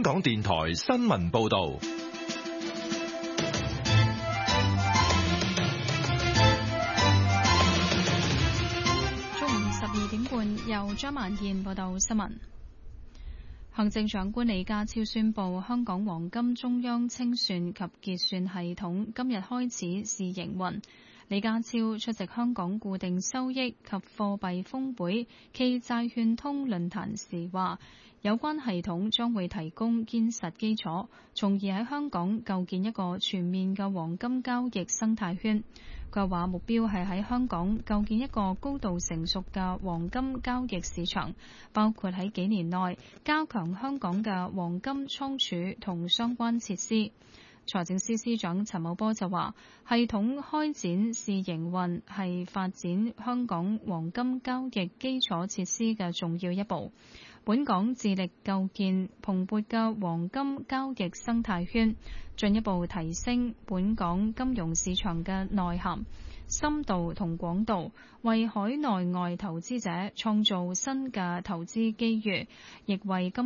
港電台新聞報道。 中午12點半，由張曼燕報道新聞。行政長官李家超宣布，香港黃金中央清算及結算系統今日開始試營運。李家超出席香港固定收益及貨幣峰會暨債券通論壇時話，有關系統將會提供堅實基礎，從而喺香港構建一個全面嘅黃金交易生態圈。佢話目標係喺香港構建一個高度成熟嘅黃金交易市場，包括喺幾年內加強香港嘅黃金倉儲同相關設施。財政司司長陳茂波就話，系統開展試營運係發展香港黃金交易基礎設施嘅重要一步。本港致力構建蓬勃嘅黃金交易生態圈，進一步提升本港金融市場嘅內涵、深度同廣度，為海內外投資者創造新嘅投資機遇，亦為金